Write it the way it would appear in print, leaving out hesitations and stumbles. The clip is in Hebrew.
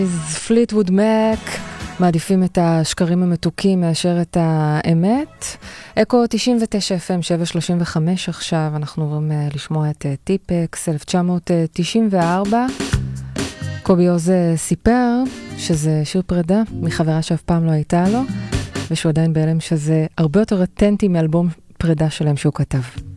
פליטווד מק מעדיפים את השקרים המתוקים מאשר את האמת. אקו 99 FM 735 עכשיו, אנחנו עוברים לשמוע את טיפקס 1994. קובי עוז סיפר שזה שיר פרידה מחברה שאף פעם לא הייתה לו, ושהוא עדיין בהלם שזה הרבה יותר אותנטי מאלבום פרידה שלהם שהוא כתב.